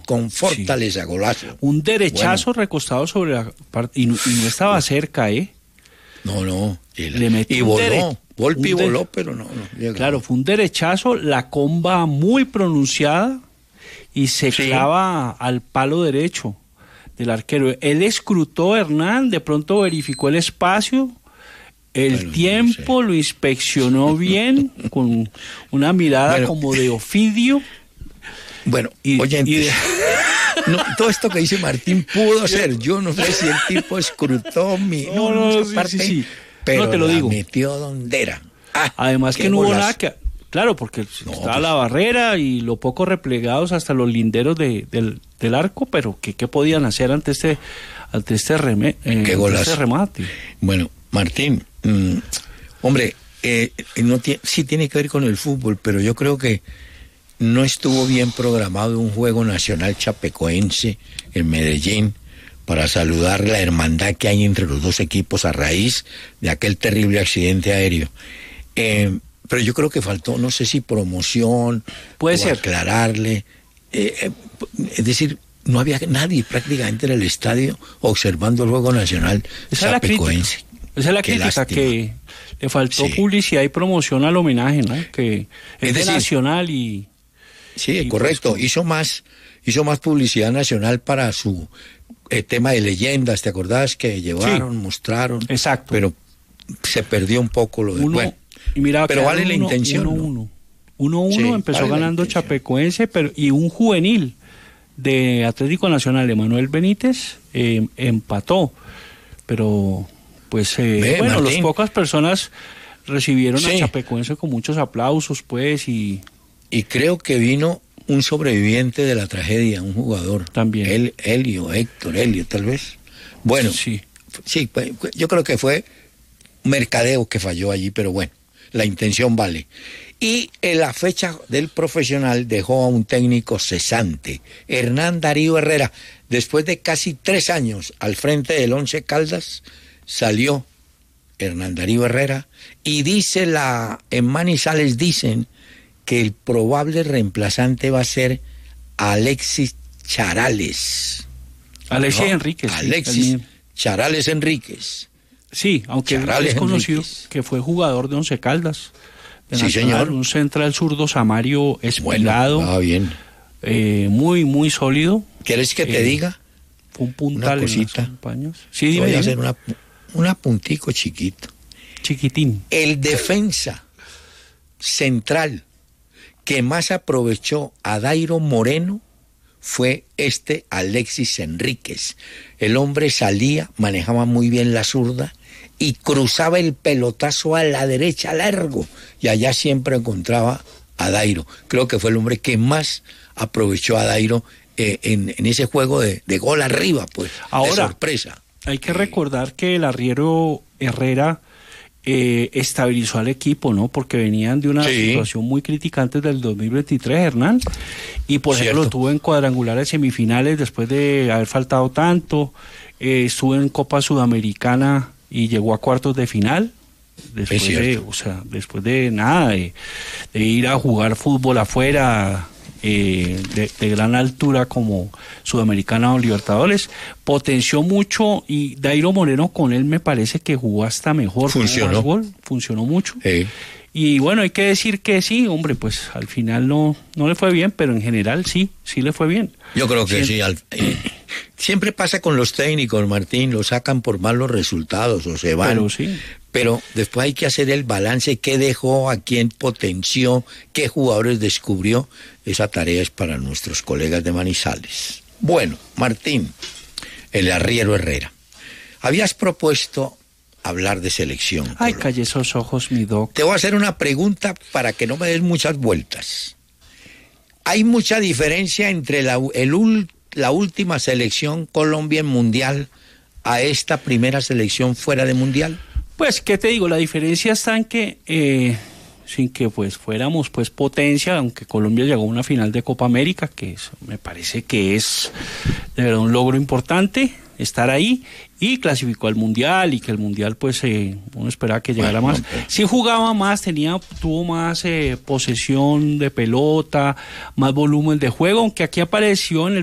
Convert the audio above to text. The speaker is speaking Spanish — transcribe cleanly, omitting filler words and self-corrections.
con fortaleza, golazo. Un derechazo recostado sobre la parte, y no estaba cerca, No. Le metió y voló. Volpi voló, pero no llegó. Claro, fue un derechazo, la comba muy pronunciada y se clava al palo derecho del arquero. Él escrutó a Hernán, de pronto verificó el espacio, el tiempo, lo inspeccionó bien, con una mirada como de Ofidio. Bueno, oyentes, todo esto que dice Martín pudo ser. Yo no sé si el tipo escrutó sí. Pero no, te lo digo. Metió donde era. Además que no hubo nada que... Claro, porque estaba la barrera y lo poco replegados hasta los linderos del arco, pero ¿qué podían hacer ante este remate? Bueno, Martín, hombre, sí tiene que ver con el fútbol, pero yo creo que no estuvo bien programado un juego nacional chapecoense en Medellín para saludar la hermandad que hay entre los dos equipos a raíz de aquel terrible accidente aéreo. Pero yo creo que faltó, no sé si promoción, puede ser, aclararle. Es decir, no había nadie prácticamente en el estadio observando el juego nacional chapecoense. Esa es la crítica, que le faltó publicidad y promoción al homenaje, ¿no? Que es decir, nacional y... Sí, y correcto. Pues, hizo más publicidad nacional para su tema de leyendas, ¿te acordás? Que llevaron, mostraron. Exacto. Pero se perdió un poco lo de... Y mira, pero vale la intención. 1-1 empezó ganando Chapecoense, y un juvenil de Atlético Nacional, Emanuel Benítez, empató. Pero, pues, las pocas personas recibieron a Chapecoense con muchos aplausos, pues, y creo que vino un sobreviviente de la tragedia, un jugador. También. Héctor Helio, tal vez. Bueno, sí, yo creo que fue mercadeo que falló allí, pero bueno, la intención vale. Y en la fecha del profesional dejó a un técnico cesante, Hernán Darío Herrera. Después de casi 3 años al frente del Once Caldas, salió Hernán Darío Herrera, y en Manizales dicen que el probable reemplazante va a ser Alexis Charales. Alexis Charales Enríquez. Sí, aunque es conocido que fue jugador de Once Caldas. Sí, señor. Un central zurdo Samario Espilado. Bueno, bien. Muy, muy sólido. ¿Quieres que te diga? Fue un puntal una cosita. En los años. Sí, dime. Voy a hacer un apuntico chiquito. Chiquitín. El defensa central que más aprovechó a Dairo Moreno fue Alexis Enríquez. El hombre salía, manejaba muy bien la zurda y cruzaba el pelotazo a la derecha largo, y allá siempre encontraba a Dairo. Creo que fue el hombre que más aprovechó a Dairo en ese juego de gol arriba, pues. Ahora, de sorpresa. Hay que recordar que el arriero Herrera estabilizó al equipo, ¿no? Porque venían de una situación muy crítica antes del 2023, Hernán, y por ejemplo estuvo en cuadrangulares semifinales después de haber faltado tanto, estuvo en Copa Sudamericana y llegó a cuartos de final, después de ir a jugar fútbol afuera, de gran altura como Sudamericana o Libertadores, potenció mucho, y Dairo Moreno con él me parece que jugó hasta mejor. Funcionó mucho. Y bueno, hay que decir que sí, hombre, pues al final no le fue bien, pero en general sí le fue bien. Yo creo que siempre pasa con los técnicos, Martín, lo sacan por malos resultados o se van. Pero después hay que hacer el balance, qué dejó, a quién potenció, qué jugadores descubrió. Esa tarea es para nuestros colegas de Manizales. Bueno, Martín, el arriero Herrera, habías propuesto hablar de selección. Ay, calle esos ojos, mi doc. Te voy a hacer una pregunta para que no me des muchas vueltas. ¿Hay mucha diferencia entre la última selección Colombia en Mundial a esta primera selección fuera de Mundial? Pues, ¿qué te digo? La diferencia está en que, sin que pues fuéramos pues potencia, aunque Colombia llegó a una final de Copa América, que me parece que es de verdad un logro importante estar ahí, y clasificó al Mundial, y que el Mundial pues uno esperaba que llegara más. Sí jugaba más, tuvo más posesión de pelota, más volumen de juego, aunque aquí apareció en el